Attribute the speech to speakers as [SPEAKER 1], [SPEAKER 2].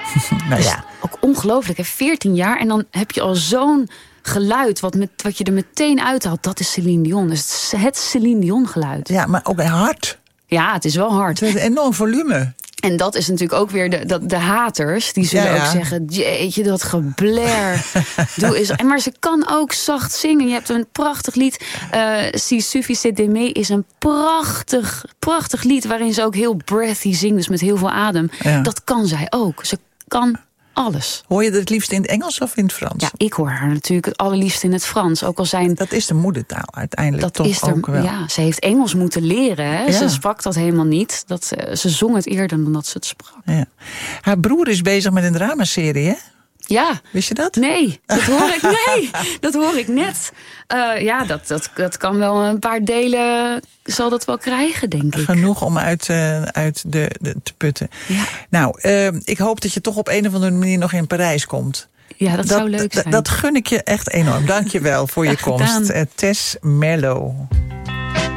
[SPEAKER 1] Nou ja.
[SPEAKER 2] Ook ongelooflijk, hè? 14 jaar en dan heb je al zo'n geluid wat je er meteen uithaalt. Dat is Céline Dion. Dus het Céline Dion geluid.
[SPEAKER 1] Ja, maar ook hard.
[SPEAKER 2] Ja, het is wel hard.
[SPEAKER 1] Het is een enorm volume.
[SPEAKER 2] En dat is natuurlijk ook weer de haters. Die zullen ook zeggen, jeetje, dat gebler. Doe eens. Maar ze kan ook zacht zingen. Je hebt een prachtig lied. Si suffisait d'aimer is een prachtig lied... waarin ze ook heel breathy zingt, dus met heel veel adem. Ja. Dat kan zij ook. Ze kan alles.
[SPEAKER 1] Hoor je dat het liefst in het Engels of in het Frans?
[SPEAKER 2] Ja, ik hoor haar natuurlijk het allerliefst in het Frans. Ook al zijn...
[SPEAKER 1] Dat is de moedertaal uiteindelijk
[SPEAKER 2] dat
[SPEAKER 1] toch
[SPEAKER 2] is
[SPEAKER 1] ook wel.
[SPEAKER 2] Ja, ze heeft Engels moeten leren. Hè? Ja. Ze sprak dat helemaal niet. Ze zong het eerder dan dat ze het sprak.
[SPEAKER 1] Ja. Haar broer is bezig met een dramaserie, hè?
[SPEAKER 2] Ja.
[SPEAKER 1] Wist je dat?
[SPEAKER 2] Nee, dat hoor ik net. Dat kan wel een paar delen, zal dat wel krijgen, denk ik.
[SPEAKER 1] Genoeg om uit te putten. Ja. Nou, ik hoop dat je toch op een of andere manier nog in Parijs komt.
[SPEAKER 2] Ja, dat zou leuk zijn.
[SPEAKER 1] Dat gun ik je echt enorm. Dank je wel voor je komst. Tess Merlo.